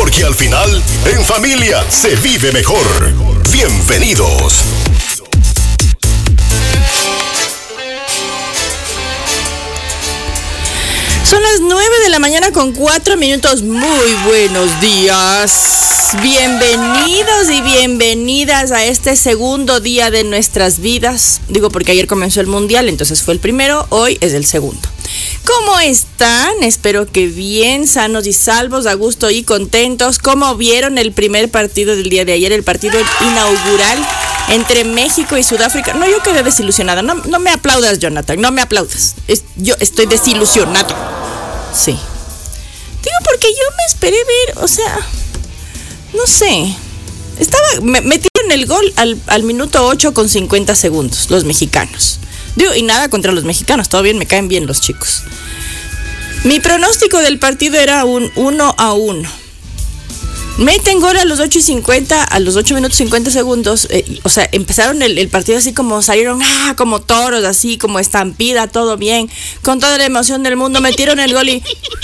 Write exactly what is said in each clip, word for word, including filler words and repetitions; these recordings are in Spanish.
porque al final, en familia se vive mejor. Bienvenidos. Son las nueve de la mañana con cuatro minutos. Muy buenos días. Bienvenidos y bienvenidas a este segundo día de nuestras vidas. Digo porque ayer comenzó el mundial, entonces fue el primero, hoy es el segundo. ¿Cómo están? Espero que bien, sanos y salvos, a gusto y contentos. ¿Cómo vieron el primer partido del día de ayer, el partido inaugural entre México y Sudáfrica? No, yo quedé desilusionada. No, no me aplaudas, Jonathan, no me aplaudas. Es, yo estoy desilusionado. Sí. Digo porque yo me esperé ver, o sea, no sé. Estaba, me, metieron el gol al, al minuto ocho con cincuenta segundos, los mexicanos. Digo, y nada contra los mexicanos, todo bien, me caen bien los chicos. Mi pronóstico del partido era un uno a uno. Meten gol a los ocho y cincuenta, a los ocho minutos cincuenta segundos. Eh, o sea, empezaron el, el partido así como salieron, ah, como toros, así como estampida, todo bien, con toda la emoción del mundo. Metieron el gol y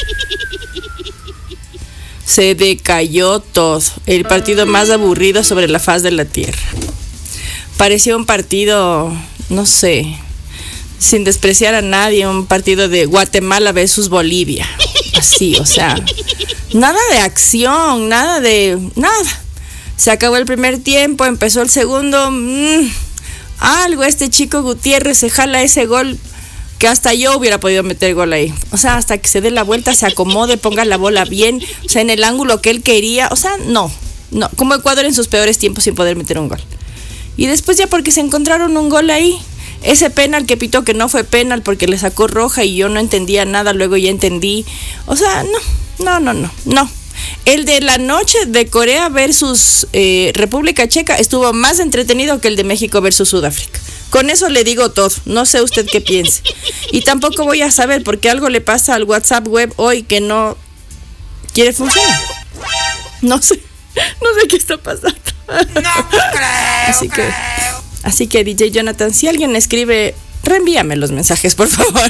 se decayó todo. El partido más aburrido sobre la faz de la tierra. Parecía un partido, no sé, sin despreciar a nadie, un partido de Guatemala versus Bolivia. Así, o sea, nada de acción, nada de nada. Se acabó el primer tiempo, empezó el segundo. Mmm, algo, este chico Gutiérrez se jala ese gol que hasta yo hubiera podido meter gol ahí. O sea, hasta que se dé la vuelta, se acomode, ponga la bola bien, o sea, en el ángulo que él quería. O sea, no, no, como Ecuador en sus peores tiempos sin poder meter un gol. Y después ya porque se encontraron un gol ahí. Ese penal que pitó que no fue penal porque le sacó roja y yo no entendía nada, luego ya entendí. O sea, no, no, no, no, no. El de la noche de Corea versus eh, República Checa estuvo más entretenido que el de México versus Sudáfrica. Con eso le digo todo, no sé usted qué piense. Y tampoco voy a saber porque algo le pasa al WhatsApp web hoy que no quiere funcionar. No sé, no sé qué está pasando. No creo, Así que... creo. Así que D J Jonathan, si alguien escribe, reenvíame los mensajes, por favor.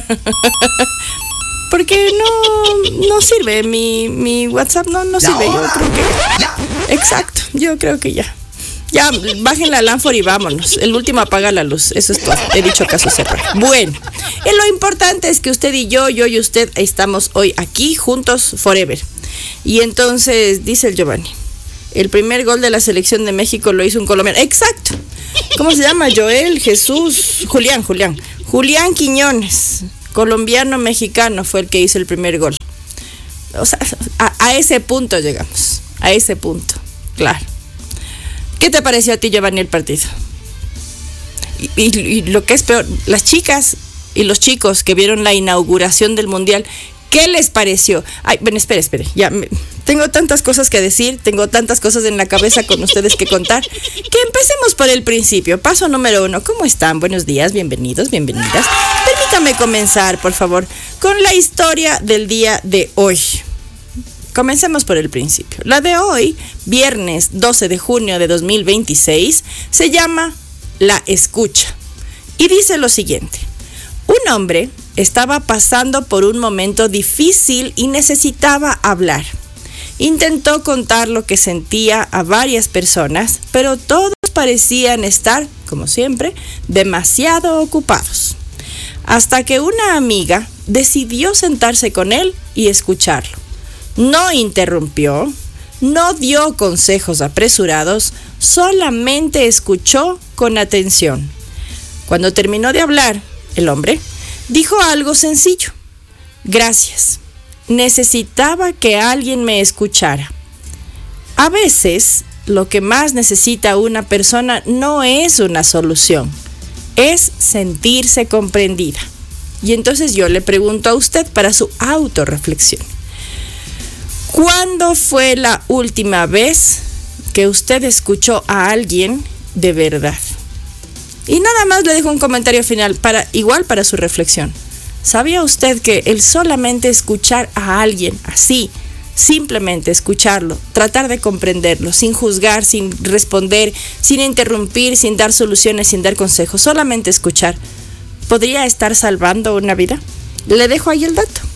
Porque no, no sirve, mi, mi WhatsApp no, no sirve, yo creo que... Exacto, yo creo que ya. Ya, bajen la lámpara y vámonos. El último apaga la luz, eso es todo. He dicho caso cerrado. Bueno, y lo importante es que usted y yo, yo y usted, estamos hoy aquí juntos forever. Y entonces, dice el Giovanni, el primer gol de la selección de México lo hizo un colombiano. Exacto. ¿Cómo se llama? Joel, Jesús, Julián, Julián. Julián Quiñones, colombiano mexicano, fue el que hizo el primer gol. O sea, a, a ese punto llegamos, a ese punto, claro. ¿Qué te pareció a ti, Giovanni, el partido? Y, y, y lo que es peor, las chicas y los chicos que vieron la inauguración del Mundial, ¿qué les pareció? Ay, bueno, espere, espere, ya me, tengo tantas cosas que decir, tengo tantas cosas en la cabeza con ustedes que contar, que empecemos por el principio. Paso número uno, ¿cómo están? Buenos días, bienvenidos, bienvenidas. Permítame comenzar, por favor, con la historia del día de hoy. Comencemos por el principio. La de hoy, viernes doce de junio de dos mil veintiséis, se llama La Escucha. Y dice lo siguiente. Un hombre estaba pasando por un momento difícil y necesitaba hablar. Intentó contar lo que sentía a varias personas, pero todos parecían estar, como siempre, demasiado ocupados. Hasta que una amiga decidió sentarse con él y escucharlo. No interrumpió, no dio consejos apresurados, solamente escuchó con atención. Cuando terminó de hablar, el hombre dijo algo sencillo. Gracias. Necesitaba que alguien me escuchara. A veces, lo que más necesita una persona no es una solución, es sentirse comprendida. Y entonces yo le pregunto a usted para su autorreflexión. ¿Cuándo fue la última vez que usted escuchó a alguien de verdad? Y nada más le dejo un comentario final, para, igual para su reflexión. ¿Sabía usted que el solamente escuchar a alguien así, simplemente escucharlo, tratar de comprenderlo, sin juzgar, sin responder, sin interrumpir, sin dar soluciones, sin dar consejos, solamente escuchar, podría estar salvando una vida? Le dejo ahí el dato.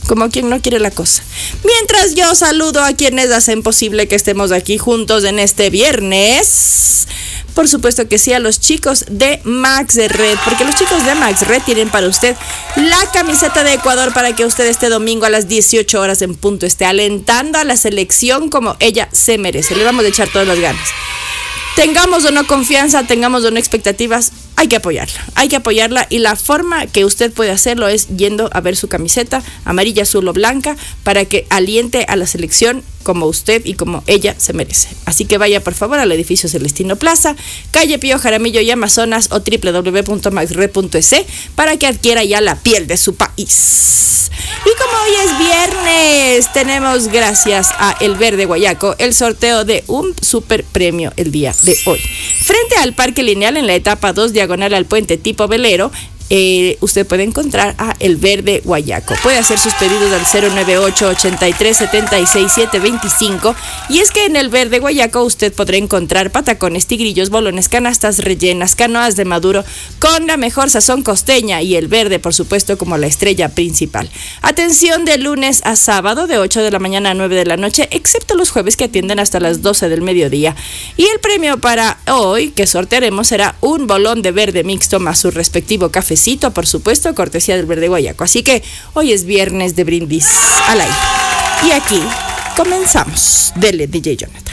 como quien no quiere la cosa. Mientras yo saludo a quienes hacen posible que estemos aquí juntos en este viernes. Por supuesto que sí, a los chicos de Max Red, porque los chicos de Max Red tienen para usted la camiseta de Ecuador para que usted este domingo a las dieciocho horas en punto esté alentando a la selección como ella se merece. Le vamos a echar todas las ganas. Tengamos o no confianza, tengamos o no expectativas, hay que apoyarla, hay que apoyarla y la forma que usted puede hacerlo es yendo a ver su camiseta amarilla, azul o blanca para que aliente a la selección como usted y como ella se merece. Así que vaya por favor al edificio Celestino Plaza, calle Pío Jaramillo y Amazonas o doble u doble u doble u punto maxred punto es para que adquiera ya la piel de su país. Y como hoy es viernes, tenemos gracias a El Verde Guayaco el sorteo de un super premio el día de hoy. Frente al Parque Lineal en la etapa dos, diagonal al puente tipo velero, Eh, usted puede encontrar a El Verde Guayaco. Puede hacer sus pedidos al cero nueve ocho, ochenta y tres, setenta y seis, siete veinticinco. Y es que en El Verde Guayaco usted podrá encontrar patacones, tigrillos, bolones, canastas rellenas, canoas de maduro con la mejor sazón costeña y el verde, por supuesto, como la estrella principal. Atención de lunes a sábado de ocho de la mañana a nueve de la noche, excepto los jueves que atienden hasta las doce del mediodía. Y el premio para hoy que sortearemos será un bolón de verde mixto más su respectivo café, por supuesto, cortesía del Verde Guayaco. Así que hoy es viernes de brindis al aire. Y aquí comenzamos. Dele, D J Jonathan.